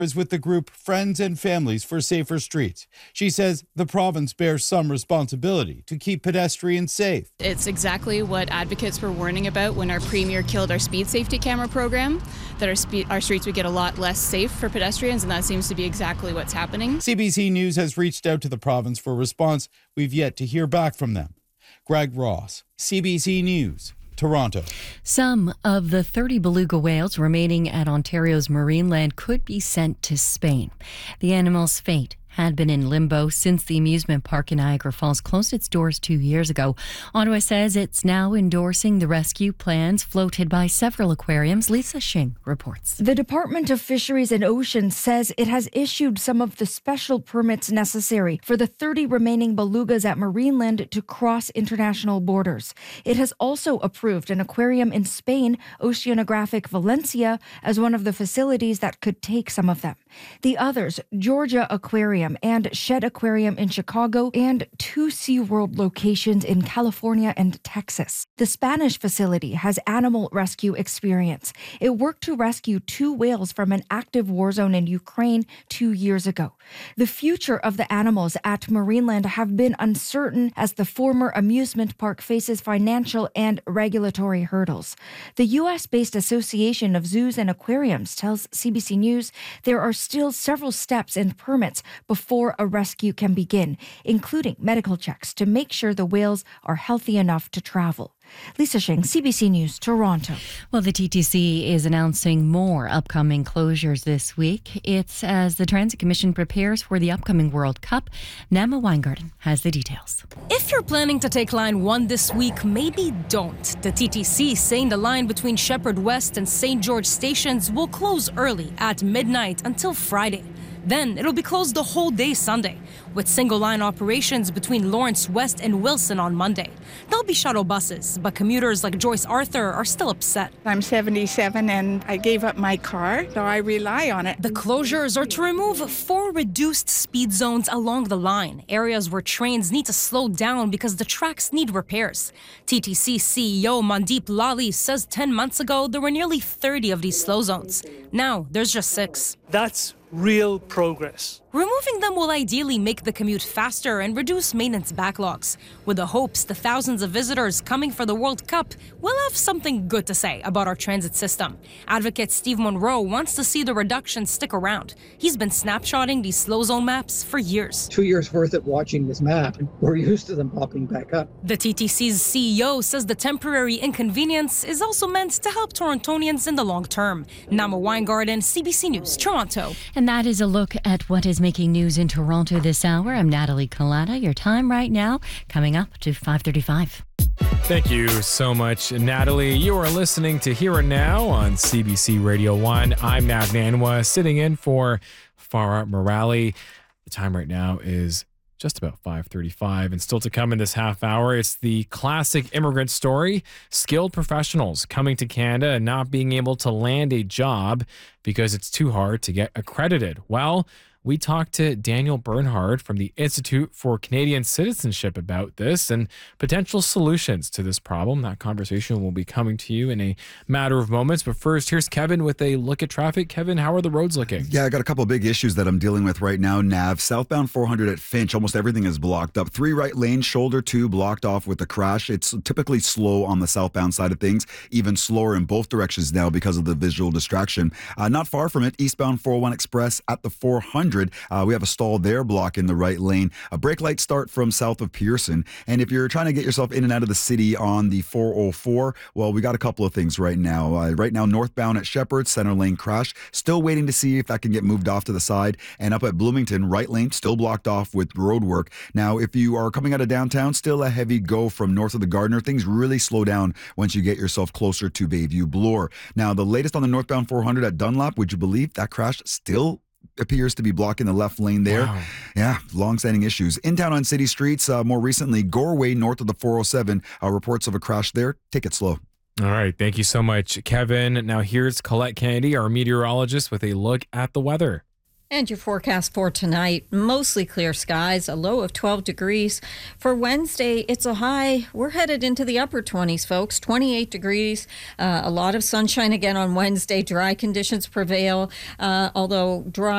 is with the group Friends and Families for Safer Streets. She says the province bears some responsibility to keep pedestrians safe. It's exactly what advocates were warning about when our premier killed our speed safety camera program, that our streets would get a lot less safe for pedestrians, and that seems to be exactly what's happening. CBC News has reached out to the province for a response. We've yet to hear back from them. Greg Ross, CBC News, Toronto. Some of the 30 beluga whales remaining at Ontario's Marineland could be sent to Spain. The animal's fate had been in limbo since the amusement park in Niagara Falls closed its doors 2 years ago. Ottawa says it's now endorsing the rescue plans floated by several aquariums. Lisa Shing reports. The Department of Fisheries and Oceans says it has issued some of the special permits necessary for the 30 remaining belugas at Marineland to cross international borders. It has also approved an aquarium in Spain, Oceanographic Valencia, as one of the facilities that could take some of them. The others, Georgia Aquarium and Shed Aquarium in Chicago, and 2 SeaWorld locations in California and Texas. The Spanish facility has animal rescue experience. It worked to rescue 2 whales from an active war zone in Ukraine 2 years ago. The future of the animals at Marineland have been uncertain as the former amusement park faces financial and regulatory hurdles. The U.S.-based Association of Zoos and Aquariums tells CBC News there are still several steps and permits before a rescue can begin, including medical checks to make sure the whales are healthy enough to travel. Lisa Shing, CBC News, Toronto. Well, the TTC is announcing more upcoming closures this week. It's as the Transit Commission prepares for the upcoming World Cup. Nama Weingarten has the details. If you're planning to take Line 1 this week, maybe don't. The TTC saying the line between Shepherd West and St. George stations will close early at midnight until Friday. Then it'll be closed the whole day Sunday, with single-line operations between Lawrence West and Wilson on Monday. There'll be shuttle buses, but commuters like Joyce Arthur are still upset. I'm 77 and I gave up my car, so I rely on it. The closures are to remove 4 reduced speed zones along the line, areas where trains need to slow down because the tracks need repairs. TTC CEO Mandeep Lally says 10 months ago there were nearly 30 of these slow zones. Now there's just 6. That's real progress. Removing them will ideally make the commute faster and reduce maintenance backlogs, with the hopes the thousands of visitors coming for the World Cup will have something good to say about our transit system. Advocate Steve Monroe wants to see the reduction stick around. He's been snapshotting these slow zone maps for years. 2 years worth of watching this map, and we're used to them popping back up. The TTC's CEO says the temporary inconvenience is also meant to help Torontonians in the long term. Nama Weingarten, CBC News, Toronto. And that is a look at what is making news in Toronto this hour. I'm Natalie Collada. Your time right now coming up to 5:35. Thank you so much, Natalie. You are listening to Here and Now on CBC Radio 1. I'm Nav Nanwa, sitting in for Farah Morali. The time right now is just about 5:35, and still to come in this half hour, it's the classic immigrant story. Skilled professionals coming to Canada and not being able to land a job because it's too hard to get accredited. Well, we talked to Daniel Bernhard from the Institute for Canadian Citizenship about this and potential solutions to this problem. That conversation will be coming to you in a matter of moments. But first, here's Kevin with a look at traffic. Kevin, how are the roads looking? Yeah, I got a couple of big issues that I'm dealing with right now. Nav, southbound 400 at Finch, almost everything is blocked up. 3 right lanes, shoulder 2 blocked off with the crash. It's typically slow on the southbound side of things, even slower in both directions now because of the visual distraction. Not far from it, eastbound 401 Express at the 400. We have a stall there blocking the right lane. A brake light start from south of Pearson. And if you're trying to get yourself in and out of the city on the 404, well, we got a couple of things right now. Right now, northbound at Shepherd, center lane crash. Still waiting to see if that can get moved off to the side. And up at Bloomington, right lane still blocked off with road work. Now, if you are coming out of downtown, still a heavy go from north of the Gardiner. Things really slow down once you get yourself closer to Bayview Bloor. Now, the latest on the northbound 400 at Dunlap, would you believe that crash still appears to be blocking the left lane there. Wow. Yeah, long-standing issues. In town on city streets, more recently, Goreway north of the 407, reports of a crash there. Take it slow. All right. Thank you so much, Kevin. Now here's Colette Kennedy, our meteorologist, with a look at the weather. And your forecast for tonight, mostly clear skies, a low of 12 degrees. For Wednesday, it's a high. We're headed into the upper 20s, folks, 28 degrees. A lot of sunshine again on Wednesday. Dry conditions prevail, although dry.